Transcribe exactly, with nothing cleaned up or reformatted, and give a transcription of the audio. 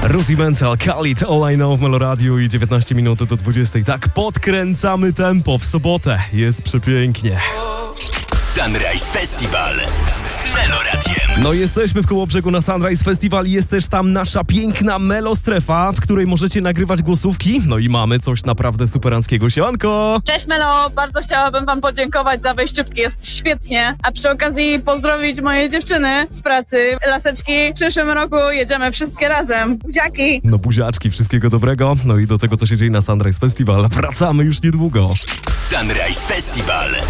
Rudimental, Khalid, All I Know w Meloradiu i dziewiętnaście minut do dwudziestej. Tak, podkręcamy tempo w sobotę. Jest przepięknie. Sunrise Festival z Meloradiem. No jesteśmy w Kołobrzegu na Sunrise Festival. Jest też tam nasza piękna Melostrefa, w której możecie nagrywać głosówki. No i mamy coś naprawdę superanckiego. Siemanko! Cześć Melo, bardzo chciałabym wam podziękować za wejściówki, jest świetnie. A przy okazji pozdrowić moje dziewczyny z pracy. Laseczki, w przyszłym roku jedziemy wszystkie razem. Buziaki! No buziaczki, wszystkiego dobrego. No i do tego, co się dzieje na Sunrise Festival, wracamy już niedługo. Sunrise Festival.